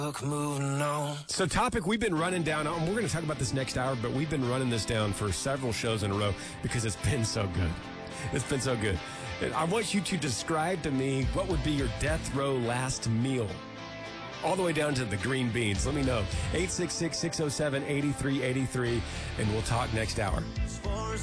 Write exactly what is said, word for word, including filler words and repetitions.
Look, moving on. So topic we've been running down, and we're going to talk about this next hour, but we've been running this down for several shows in a row because it's been so good. It's been so good. And I want you to describe to me what would be your death row last meal. All the way down to the green beans. Let me know. eight six six, six oh seven, eight three eight three, and we'll talk next hour.